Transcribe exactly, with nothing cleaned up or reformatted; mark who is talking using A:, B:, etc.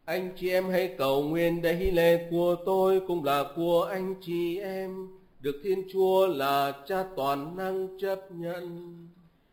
A: Anh chị em hãy cầu nguyện đây lễ của tôi cũng là của anh chị em, được Thiên Chúa là Cha toàn năng chấp nhận.